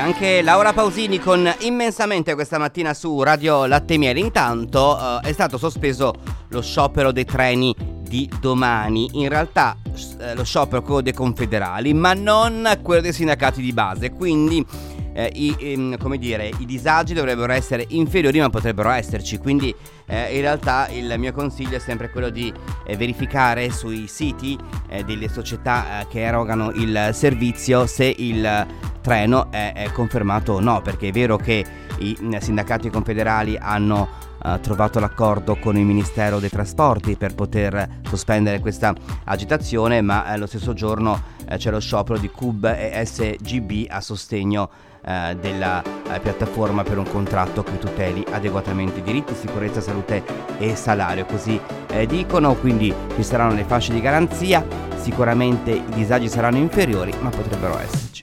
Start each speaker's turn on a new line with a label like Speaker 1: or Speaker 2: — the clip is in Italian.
Speaker 1: anche Laura Pausini con Immensamente questa mattina su Radio Latte e Miele. Intanto è stato sospeso lo sciopero dei treni di domani. In realtà lo sciopero è quello dei confederali, ma non quello dei sindacati di base. Quindi i disagi dovrebbero essere inferiori, ma potrebbero esserci. Quindi in realtà il mio consiglio è sempre quello di verificare sui siti delle società che erogano il servizio se il treno è confermato o no, perché è vero che i sindacati confederali hanno trovato l'accordo con il Ministero dei Trasporti per poter sospendere questa agitazione, ma lo stesso giorno c'è lo sciopero di CUB e SGB a sostegno della piattaforma per un contratto che tuteli adeguatamente diritti, sicurezza, salute e salario, così dicono. Quindi ci saranno le fasce di garanzia, sicuramente i disagi saranno inferiori, ma potrebbero esserci.